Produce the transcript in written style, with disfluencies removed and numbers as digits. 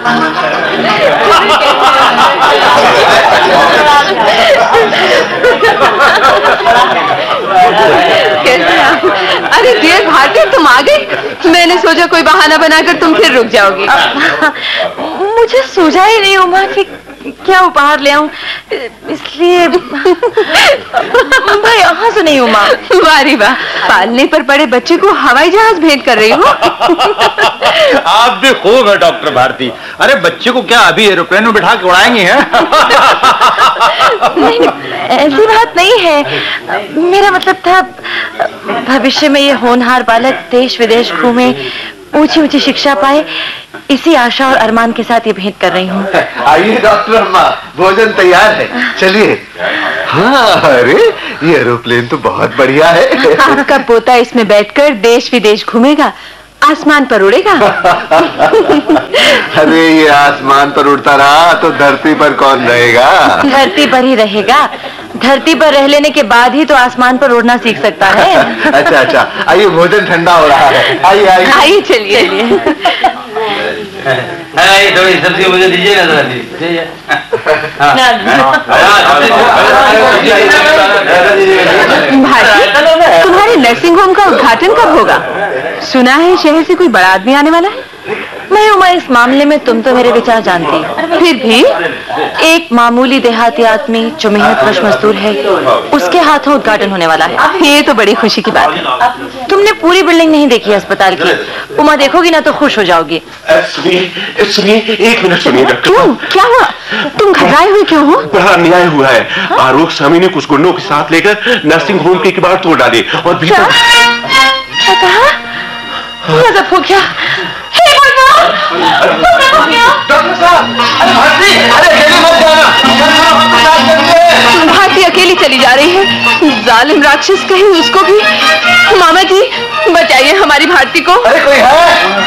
कैसे आप? अरे डियर भारती, तुम आ गई। मैंने सोचा कोई बहाना बनाकर तुम फिर रुक जाओगी। मुझे सूझा ही नहीं उमा कि क्या उपहार ले आऊं, इसलिए भाई यहाँ से नहीं उमा। वारी वाह, पालने पर पड़े बच्चे को हवाई जहाज भेंट कर रही हो। आप भी खूब है डॉक्टर भारती। अरे बच्चे को क्या अभी एरोप्लेन में बिठा के उड़ाएंगी हैं? नहीं, ऐसी बात नहीं है। मेरा मतलब था भविष्य में ये होनहार बालक देश विदेश घूमे, ऊंची ऊंची शिक्षा पाए, इसी आशा और अरमान के साथ ये भेंट कर रही हूँ। आइए डॉक्टर अम्मा, भोजन तैयार है, चलिए। हाँ, अरे ये एरोप्लेन तो बहुत बढ़िया है। आपका पोता इसमें बैठकर देश विदेश घूमेगा, आसमान पर उड़ेगा। अरे ये आसमान पर उड़ता रहा तो धरती पर कौन रहेगा? धरती पर ही रहेगा। धरती पर रह लेने के बाद ही तो आसमान पर उड़ना सीख सकता है। अच्छा अच्छा, आइए भोजन ठंडा हो रहा है। आइए आइए आइए, चलिए। थोड़ी सब्जी मुझे दीजिए ना, भाई, तुम्हारे नर्सिंग होम का उद्घाटन कब होगा? सुना है शहर से कोई बड़ा आदमी आने वाला है। नहीं उमा, इस मामले में तुम तो मेरे विचार जानती हो। फिर भी एक मामूली देहाती आदमी जो मेहनतकश मजदूर है, उसके हाथों उद्घाटन होने वाला है। ये तो बड़ी खुशी की बात है। तुमने पूरी बिल्डिंग नहीं देखी अस्पताल की। उमा देखोगी ना तो खुश हो जाओगी। सुनिए, एक मिनट सुनिए डॉक्टर। क्यों, क्या हुआ? तुम घबराए हुए क्यों हो? बड़ा अन्याय हुआ है। आरोप स्वामी ने कुछ गुंडों के साथ लेकर नर्सिंग होम के किवाड़ तोड़ डाले और क्या कहा? गजब हो गया। डॉक्टर साहब, भारती अकेली चली जा रही है। जालिम राक्षस कहीं उसको भी। मामा जी, बचाइए हमारी भारती को। अरे कोई है?